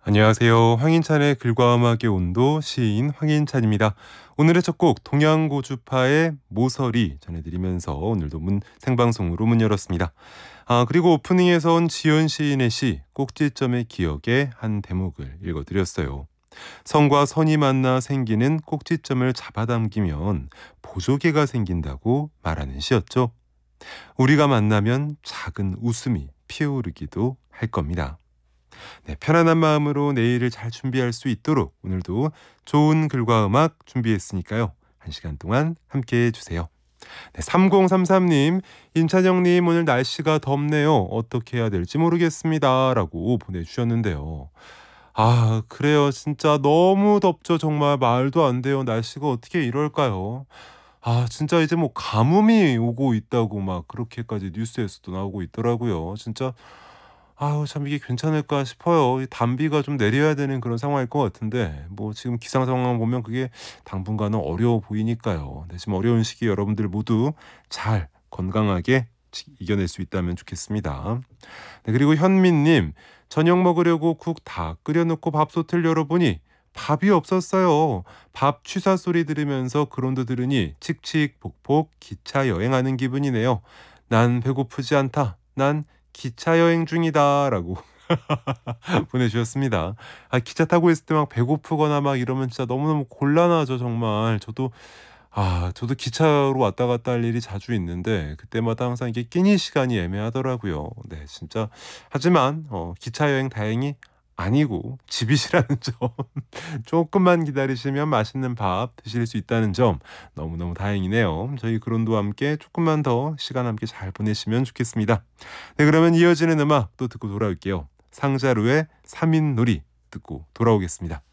안녕하세요. 황인찬의 글과 음악의 온도 시인 황인찬입니다. 오늘의 첫 곡 동양고주파의 모서리 전해드리면서 오늘도 생방송으로 문 열었습니다. 그리고 오프닝에서 온 지연 시인의 시 꼭지점의 기억의 한 대목을 읽어드렸어요. 선과 선이 만나 생기는 꼭지점을 잡아당기면 보조개가 생긴다고 말하는 시였죠. 우리가 만나면 작은 웃음이 피어오르기도 할 겁니다. 네, 편안한 마음으로 내일을 잘 준비할 수 있도록 오늘도 좋은 글과 음악 준비했으니까요. 1시간 동안 함께해 주세요. 네, 3033님, 인찬영님 오늘 날씨가 덥네요. 어떻게 해야 될지 모르겠습니다. 라고 보내주셨는데요. 그래요. 진짜 너무 덥죠. 정말 말도 안 돼요. 날씨가 어떻게 이럴까요? 진짜 이제 뭐 가뭄이 오고 있다고 막 그렇게까지 뉴스에서도 나오고 있더라고요. 진짜 참 이게 괜찮을까 싶어요. 이 단비가 좀 내려야 되는 그런 상황일 것 같은데 뭐 지금 기상 상황 보면 그게 당분간은 어려워 보이니까요. 네, 지금 어려운 시기 여러분들 모두 잘 건강하게 이겨낼 수 있다면 좋겠습니다. 네, 그리고 현민님, 저녁 먹으려고 국 다 끓여놓고 밥솥을 열어보니 밥이 없었어요. 밥 취사 소리 들으면서 그런도 들으니 칙칙폭폭 기차 여행하는 기분이네요. 난 배고프지 않다. 난 기차 여행 중이다. 라고 보내주셨습니다. 기차 타고 있을 때 막 배고프거나 막 이러면 진짜 너무너무 곤란하죠, 정말. 저도 기차로 왔다 갔다 할 일이 자주 있는데 그때마다 항상 이게 끼니 시간이 애매하더라고요. 네, 진짜. 하지만 기차 여행 다행히 아니고 집이시라는 점 조금만 기다리시면 맛있는 밥 드실 수 있다는 점 너무너무 다행이네요. 저희 그론도와 함께 조금만 더 시간 함께 잘 보내시면 좋겠습니다. 네, 그러면 이어지는 음악 또 듣고 돌아올게요. 상자루의 3인 놀이 듣고 돌아오겠습니다.